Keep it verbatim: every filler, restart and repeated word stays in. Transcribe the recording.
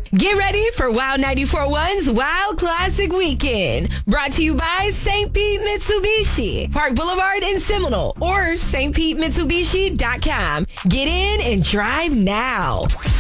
Get ready for Wow ninety-four point one's Wow Classic Weekend. Brought to you by Saint Pete Mitsubishi, Park Boulevard in Seminole, or S T Pete Mitsubishi dot com. Get in and drive now.